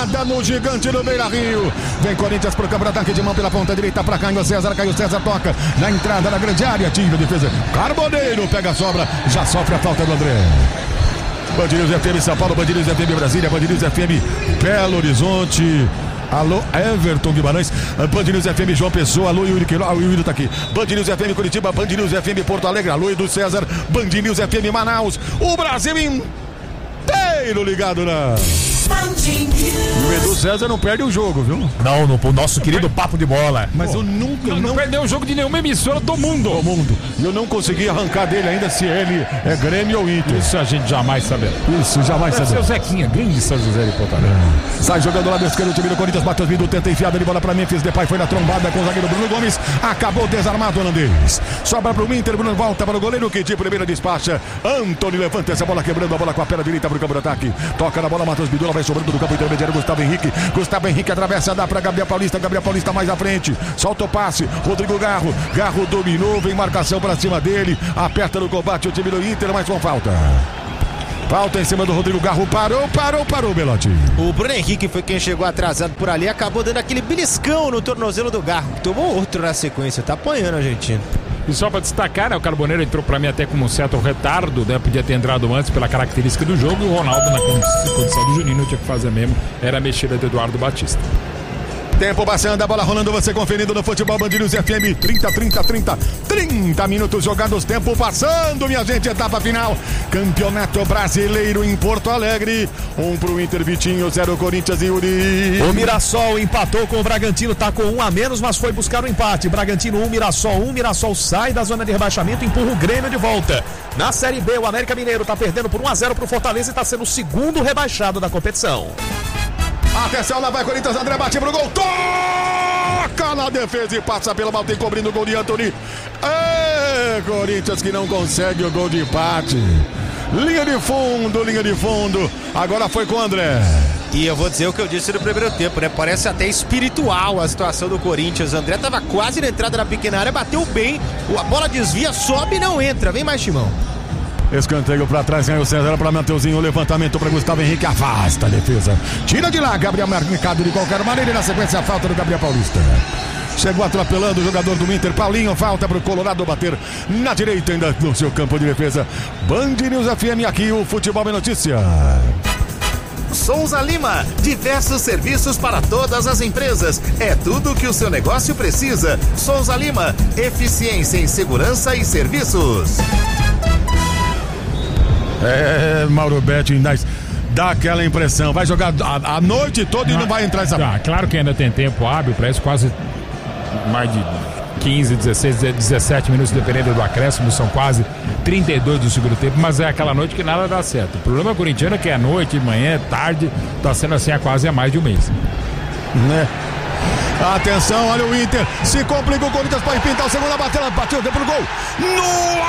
goleada no gigante do Beira-Rio. Vem Corinthians pro campo de ataque de mão pela ponta direita pra Caio César toca na entrada da grande área, tira a defesa. Carboneiro pega a sobra, já sofre a falta do André. Band News FM São Paulo, Band News FM Brasília, Band News FM Belo Horizonte. Alô, Everton Guimarães, Band News FM João Pessoa, alô, Yuri Queiroz, o Yuri tá aqui. Band News FM Curitiba, Band News FM Porto Alegre, alô, Edu César, Band News FM Manaus, o Brasil inteiro ligado na... O Edu César não perde o jogo, viu? Não, no nosso querido papo de bola. Mas eu nunca... Não perdeu o jogo de nenhuma emissora do mundo. E eu não consegui arrancar dele ainda se ele é Grêmio ou Inter. Isso a gente jamais saberá. Isso, jamais saberá. Seu Zequinha, grande São José de Porto Alegre. Sai jogando lá do esquerdo, o time do Corinthians, Matheus Bidu tenta enfiada de bola pra Memphis, Depay foi na trombada com o zagueiro Bruno Gomes, acabou desarmado o holandês. Sobra pro Inter, Bruno volta para o goleiro, que de primeira despacha. Antony levanta essa bola, quebrando a bola com a perna direita pro campo de ataque. Toca na bola, Matheus Bidu, vai sobrando do campo intermediário, Gustavo Henrique atravessa, dá pra Gabriel Paulista mais à frente, solta o passe, Rodrigo Garro dominou, vem marcação pra cima dele, aperta no combate o time do Inter, mas com falta em cima do Rodrigo Garro, parou, Belotti. O Bruno Henrique foi quem chegou atrasado por ali, acabou dando aquele beliscão no tornozelo do Garro, tomou outro na sequência, tá apanhando a Argentina. E só para destacar, né, o Carboneiro entrou para mim até com um certo retardo, né, podia ter entrado antes pela característica do jogo, e o Ronaldo na condição do Juninho tinha que fazer mesmo, era a mexida do Eduardo Batista. Tempo passando, a bola rolando, você conferindo no Futebol Band News FM, 30 minutos jogados, tempo passando, minha gente, etapa final, Campeonato Brasileiro em Porto Alegre, 1 pro Inter, Vitinho, 0 Corinthians e Yuri. O Mirassol empatou com o Bragantino, tá com 1 a menos, mas foi buscar o empate. Bragantino 1, Mirassol 1, Mirassol sai da zona de rebaixamento e empurra o Grêmio de volta. Na Série B, o América Mineiro tá perdendo por 1 a 0 pro Fortaleza e tá sendo o segundo rebaixado da competição. Atenção, lá vai Corinthians, André bate pro gol, toca na defesa e passa pela mal, tem cobrindo o gol de Antony. Corinthians que não consegue o gol de empate. Linha de fundo, agora foi com o André. E eu vou dizer o que eu disse no primeiro tempo, né? Parece até espiritual a situação do Corinthians. O André tava quase na entrada da pequena área, bateu bem, a bola desvia, sobe e não entra. Vem mais, Timão. Escanteio pra trás, ganhou o César pra Mateuzinho, levantamento pra Gustavo Henrique, afasta a defesa, tira de lá, Gabriel marcado de qualquer maneira e na sequência a falta do Gabriel Paulista. Chegou atropelando o jogador do Inter, Paulinho, falta pro Colorado bater na direita ainda no seu campo de defesa. Band News FM, aqui o Futebol é Notícia. Souza Lima, diversos serviços para todas as empresas. É tudo o que o seu negócio precisa. Souza Lima, eficiência em segurança e serviços. Mauro Betti, dá aquela impressão, vai jogar a noite toda e não vai entrar essa... Claro que ainda tem tempo hábil para isso, quase mais de 15, 16, 17 minutos, dependendo do acréscimo, são quase 32 do segundo tempo, mas é aquela noite que nada dá certo. O problema corintiano é que é noite, manhã, tarde, tá sendo assim há quase mais de um mês. Né? Atenção, olha o Inter, se complica o Corinthians para pintar o segundo, bateu dentro do gol. No